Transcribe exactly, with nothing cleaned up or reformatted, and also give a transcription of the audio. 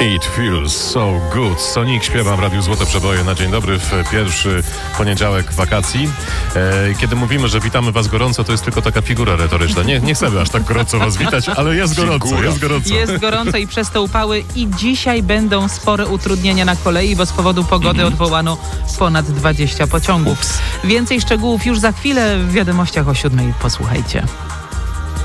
It feels so good. Sonic śpiewa w Radiu Złote Przeboje na dzień dobry w pierwszy poniedziałek wakacji. E, kiedy mówimy, że witamy was gorąco, to jest tylko taka figura retoryczna. Nie, nie chcemy aż tak gorąco was witać, ale jest gorąco, jest gorąco. Jest gorąco i przez te upały i dzisiaj będą spore utrudnienia na kolei, bo z powodu pogody mm. odwołano ponad dwadzieścia pociągów. Ups. Więcej szczegółów już za chwilę w wiadomościach o siódmej. Posłuchajcie.